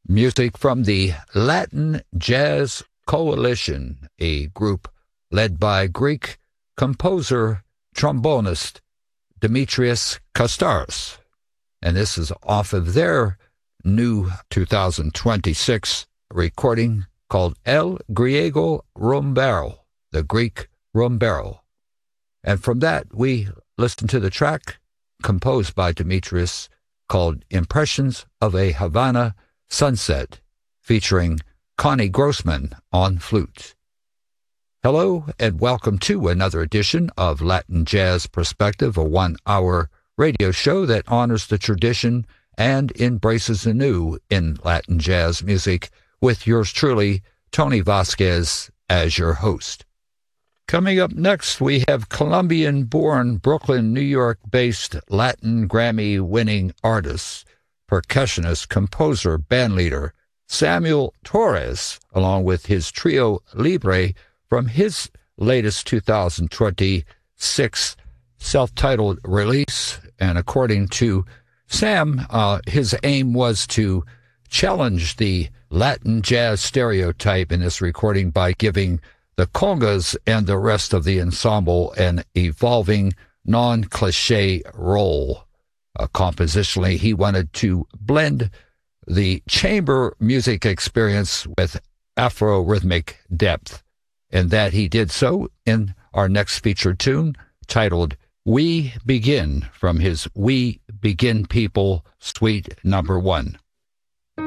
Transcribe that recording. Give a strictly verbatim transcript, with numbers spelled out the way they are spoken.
Music from the Latin Jazz Coalition, a group led by Greek composer, trombonist Demetrios Kastaros. And this is off of their new two thousand twenty-six recording called El Griego Rumbero, the Greek Rumbero. And from that, we listen to the track composed by Demetrios called Impressions of a Havana Sunset, featuring Connie Grossman on flute. Hello, and welcome to another edition of Latin Jazz Perspective, a one-hour radio show that honors the tradition and embraces the new in Latin jazz music, with yours truly, Tony Vasquez, as your host. Coming up next, we have Colombian-born, Brooklyn, New York-based Latin Grammy-winning artist, percussionist, composer, bandleader Samuel Torres, along with his trio Libre from his latest two thousand twenty-six self-titled release. And according to Sam, uh, his aim was to challenge the Latin jazz stereotype in this recording by giving the congas and the rest of the ensemble an evolving, non-cliche role. Uh, compositionally, he wanted to blend the chamber music experience with Afro-rhythmic depth, and that he did so in our next featured tune, titled We Begin, from his We Begin People Suite Number One.